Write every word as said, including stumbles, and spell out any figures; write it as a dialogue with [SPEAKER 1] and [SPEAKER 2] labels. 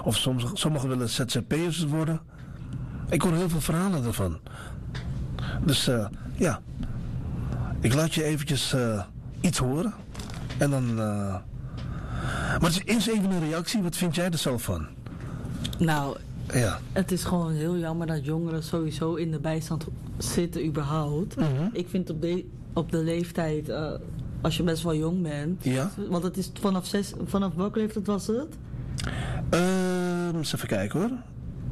[SPEAKER 1] Of soms, sommigen willen Z Z P'ers worden. Ik hoor heel veel verhalen ervan. Dus uh, ja, ik laat je eventjes uh, iets horen. En dan... Uh... Maar het is eerst even een reactie. Wat vind jij er zelf van?
[SPEAKER 2] Nou,
[SPEAKER 1] ja. Het
[SPEAKER 2] is gewoon heel jammer dat jongeren sowieso in de bijstand zitten überhaupt.
[SPEAKER 1] Mm-hmm.
[SPEAKER 2] Ik vind op de, op de leeftijd, uh, als je best wel jong bent.
[SPEAKER 1] Ja.
[SPEAKER 2] Want het is vanaf zes, vanaf welke leeftijd was het?
[SPEAKER 1] Uh, eens even kijken hoor.